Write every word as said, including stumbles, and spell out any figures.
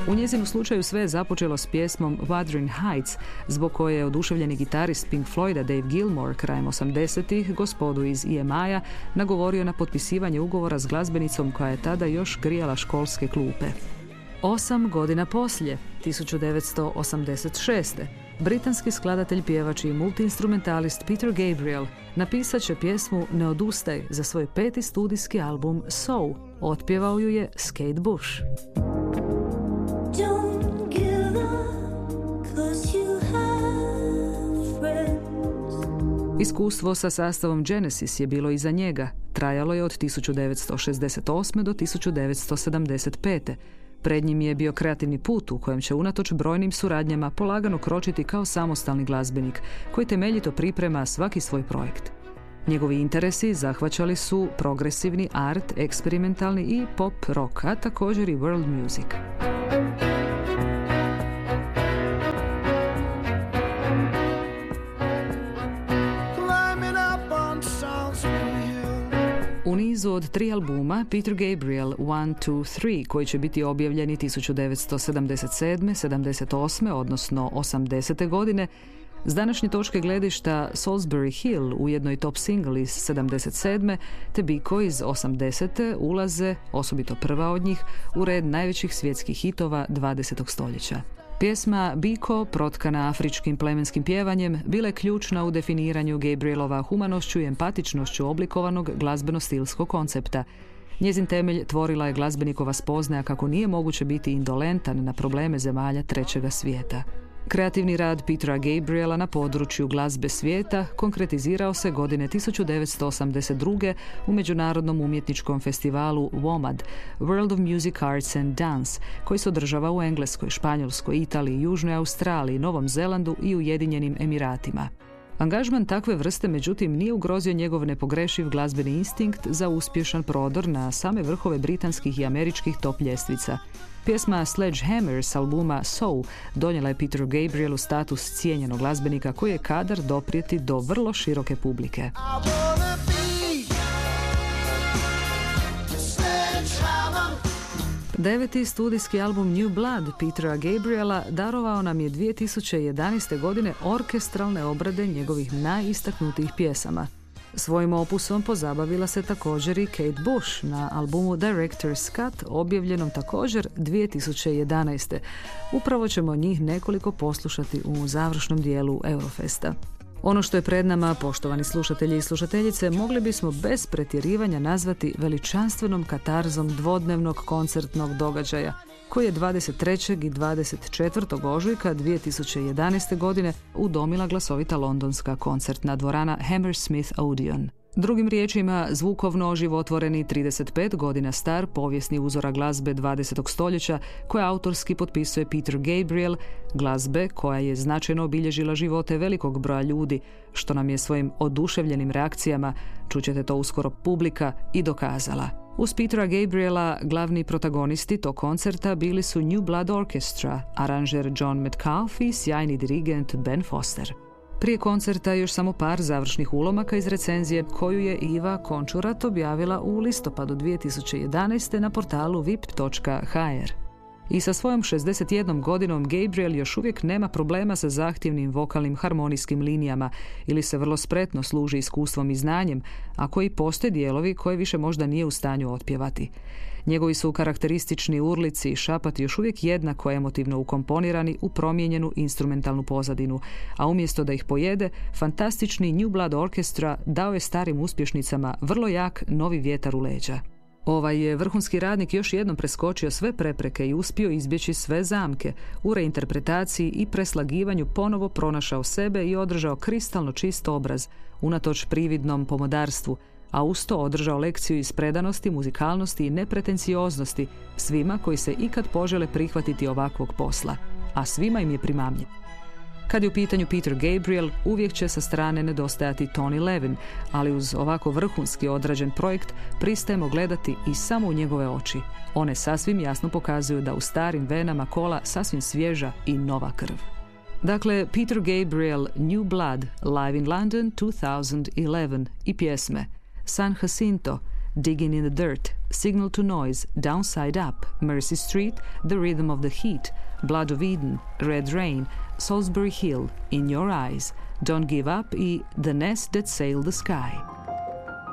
U njezinu slučaju sve je započelo s pjesmom Wuthering Heights, zbog koje je oduševljeni gitarist Pink Floyda Dave Gilmour krajem osamdesetih gospodu iz E M I-a nagovorio na potpisivanje ugovora s glazbenicom koja je tada još grijala školske klupe. Osam godina poslije, tisuću devetsto osamdeset šeste. britanski skladatelj, pjevač i multiinstrumentalist Peter Gabriel napisat će pjesmu Ne odustaj za svoj peti studijski album So. Otpjevao ju je Kate Bush. Iskustvo sa sastavom Genesis je bilo iza njega. Trajalo je od tisuću devetsto šezdeset osme do tisuću devetsto sedamdeset pete. Pred njim je bio kreativni put u kojem će unatoč brojnim suradnjama polagano kročiti kao samostalni glazbenik koji temeljito priprema svaki svoj projekt. Njegovi interesi zahvaćali su progresivni art, eksperimentalni i pop rock, a također i world music. U nizu od tri albuma Peter Gabriel one, two, three, koji će biti objavljeni tisuću devetsto sedamdeset sedme, sedamdeset osme, odnosno osamdesete godine, s današnje točke gledišta Salisbury Hill, ujedno i top single iz sedamdeset sedme, te Biko iz osamdesete ulaze, osobito prva od njih, u red najvećih svjetskih hitova dvadesetog stoljeća. Pjesma Biko, protkana afričkim plemenskim pjevanjem, bila je ključna u definiranju Gabrielova humanošću i empatičnošću oblikovanog glazbeno-stilskog koncepta. Njezin temelj tvorila je glazbenikova spoznaja kako nije moguće biti indolentan na probleme zemalja trećega svijeta. Kreativni rad Petera Gabriela na području glazbe svijeta konkretizirao se godine tisuću devetsto osamdeset druge. u međunarodnom umjetničkom festivalu W O M A D, World of Music, Arts and Dance, koji se održava u Engleskoj, Španjolskoj, Italiji, Južnoj Australiji, Novom Zelandu i Ujedinjenim Emiratima. Angažman takve vrste, međutim, nije ugrozio njegov nepogrešiv glazbeni instinkt za uspješan prodor na same vrhove britanskih i američkih top ljestvica. Pjesma Sledgehammer s albuma So donijela je Peteru Gabrielu status cijenjenog glazbenika koji je kadar doprijeti do vrlo široke publike. Deveti studijski album New Blood Petera Gabriela darovao nam je dvije tisuće jedanaeste. godine orkestralne obrade njegovih najistaknutijih pjesama. Svojim opusom pozabavila se također i Kate Bush na albumu Director's Cut, objavljenom također dvije tisuće jedanaeste. Upravo ćemo njih nekoliko poslušati u završnom dijelu Eurofesta. Ono što je pred nama, poštovani slušatelji i slušateljice, mogli bismo bez pretjerivanja nazvati veličanstvenom katarzom dvodnevnog koncertnog događaja, koji je dvadeset trećeg i dvadeset četvrtog ožujka dvije tisuće jedanaeste. godine udomila glasovita londonska koncertna dvorana Hammersmith Odeon. Drugim riječima, zvukovno oživotvoreni trideset pet godina star povijesni uzorak glazbe dvadesetog stoljeća koja autorski potpisuje Peter Gabriel, glazbe koja je značajno obilježila živote velikog broja ljudi, što nam je svojim oduševljenim reakcijama, čućete to uskoro, publika i dokazala. Uz Petera Gabriela glavni protagonisti tog koncerta bili su New Blood Orchestra, aranžer John Metcalfe i sjajni dirigent Ben Foster. Prije koncerta još samo par završnih ulomaka iz recenzije koju je Iva Končurat objavila u listopadu dvije tisuće jedanaeste. na portalu vip točka ha er. I sa svojom šezdeset jednom godinom Gabriel još uvijek nema problema sa zahtjevnim vokalnim harmonijskim linijama ili se vrlo spretno služi iskustvom i znanjem, a koji postoje dijelovi koje više možda nije u stanju otpjevati. Njegovi su karakteristični urlici i šapati još uvijek jednako emotivno ukomponirani u promijenjenu instrumentalnu pozadinu, a umjesto da ih pojede, fantastični New Blood Orchestra dao je starim uspješnicama vrlo jak novi vjetar u leđa. Ovaj je vrhunski radnik još jednom preskočio sve prepreke i uspio izbjeći sve zamke. U reinterpretaciji i preslagivanju ponovo pronašao sebe i održao kristalno čist obraz, unatoč prividnom pomodarstvu, a uz to održao lekciju iz predanosti, muzikalnosti i nepretencioznosti svima koji se ikad požele prihvatiti ovakvog posla, a svima im je primamljiv. Kad je u pitanju Peter Gabriel, uvijek će sa strane nedostajati Tony Levin, ali uz ovako vrhunski odrađen projekt pristajemo gledati i samo u njegove oči. One sasvim jasno pokazuju da u starim venama kola sasvim svježa i nova krv. Dakle, Peter Gabriel, New Blood, Live in London two thousand eleven i pjesme San Jacinto, Digging in the Dirt, Signal to Noise, Downside Up, Mercy Street, The Rhythm of the Heat, Blood of Eden, Red Rain, Salisbury Hill, In Your Eyes, Don't Give Up i The Nest That Sailed the Sky.